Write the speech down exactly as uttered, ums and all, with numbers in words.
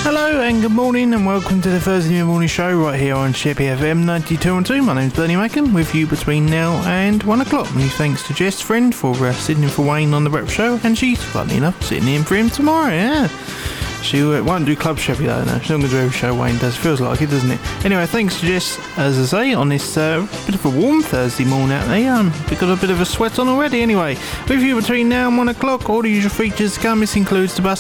Hello and good morning and welcome to the Thursday morning show right here on Sheppey F M ninety-two point two. My name's Bernie Mackin, with you between now and one o'clock. Many thanks to Jess Friend for uh, sitting in for Wayne on the breakfast show, and she's, funny enough, sitting in for him tomorrow, yeah. She uh, won't do Club Sheppey though, no. She's not going to do every show Wayne does. Feels like it, doesn't it? Anyway, thanks to Jess, as I say, on this uh, bit of a warm Thursday morning out there. Um, we've got a bit of a sweat on already anyway. With you between now and one o'clock, all the usual features to come. This includes the bus